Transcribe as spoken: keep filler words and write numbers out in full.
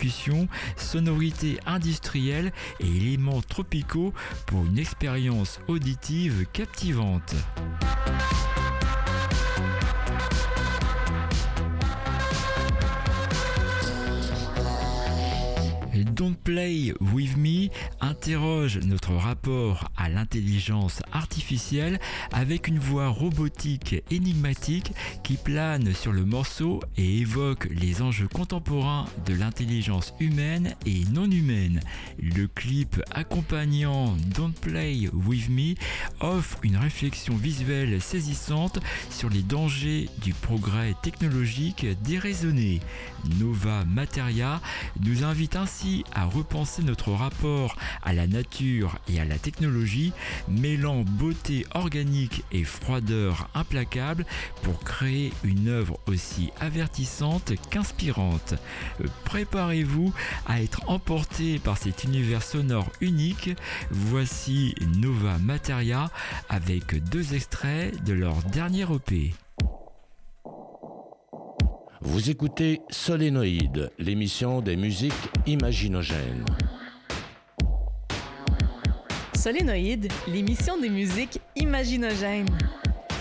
percussions, sonorités industrielles et éléments tropicaux pour une expérience auditive captivante. Don't Play With Me interroge notre rapport à l'intelligence artificielle avec une voix robotique énigmatique qui plane sur le morceau et évoque les enjeux contemporains de l'intelligence humaine et non humaine. Le clip accompagnant Don't Play With Me offre une réflexion visuelle saisissante sur les dangers du progrès technologique déraisonné. Nova Materia nous invite ainsi à repenser notre rapport à la nature et à la technologie, mêlant beauté organique et froideur implacable pour créer une œuvre aussi avertissante qu'inspirante. Préparez-vous à être emporté par cet univers sonore unique. Voici Nova Materia avec deux extraits de leur dernier E P. Vous écoutez Solénoïde, l'émission des musiques imaginogènes. Solénoïde, l'émission des musiques imaginogènes.